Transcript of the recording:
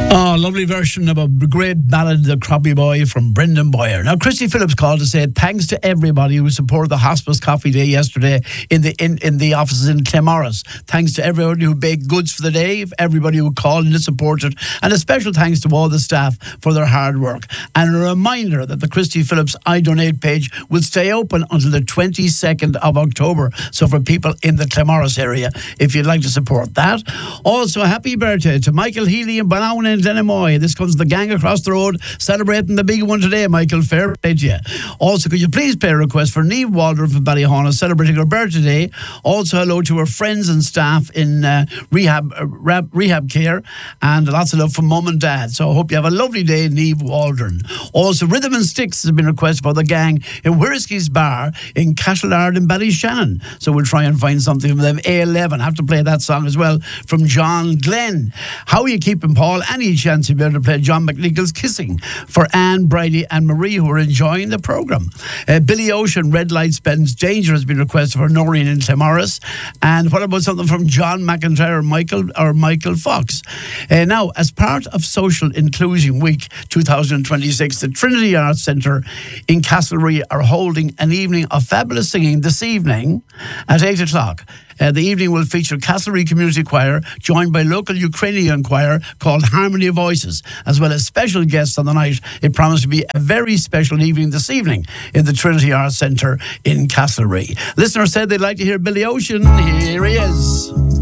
Oh, lovely version of a great ballad, The Crappie Boy from Brendan Boyer. Now, Christy Phillips called to say thanks to everybody who supported the Hospice Coffee Day yesterday in the offices in Clemorris. Thanks to everybody who baked goods for the day, everybody who called and supported, and a special thanks to all the staff for their hard work. And a reminder that the Christy Phillips I Donate page will stay open until the 22nd of October. So for people in the Clemorris area, if you'd like to support that. Also, happy birthday to Michael Healy and Ballown in Glenamoy. This comes the gang across the road celebrating the big one today, Michael. Fair play to you. Also, could you please play a request for Niamh Waldron from Ballyhona celebrating her birthday? Also, hello to her friends and staff in rehab care, and lots of love from mum and dad. So I hope you have a lovely day, Niamh Waldron. Also, Rhythm and Sticks has been requested by the gang in Whiskey's Bar in Cashellard and Ballyshannon. So we'll try and find something from them. A11, have to play that song as well from John Glenn. How are you keeping, Paul? Any chance you'll be able to play John McNichol's Kissing for Anne, Bridie and Marie, who are enjoying the programme. Billy Ocean, Red Light Spends Danger has been requested for Noreen in Clemorris. And what about something from John McIntyre or Michael Fox? Now, as part of Social Inclusion Week 2026, the Trinity Arts Centre in Castlereagh are holding an evening of fabulous singing this evening at 8 o'clock. The evening will feature Castlereagh Community Choir, joined by local Ukrainian choir called Harmony of Voices, as well as special guests on the night. It promised to be a very special evening this evening in the Trinity Arts Centre in Castlereagh. Listeners said they'd like to hear Billy Ocean. Here he is.